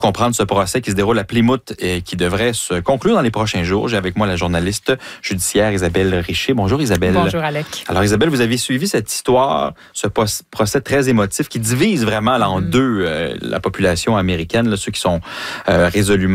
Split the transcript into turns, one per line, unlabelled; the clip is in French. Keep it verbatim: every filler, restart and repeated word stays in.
comprendre ce procès qui se déroule à Plymouth et qui devrait se conclure dans les prochains jours. J'ai avec moi la journaliste judiciaire Isabelle Richer. Bonjour Isabelle.
Bonjour Alec.
Alors Isabelle, vous avez suivi cette histoire, ce procès très émotif qui divise vraiment là, en mmh. deux euh, la population américaine, là, ceux qui sont euh, résolument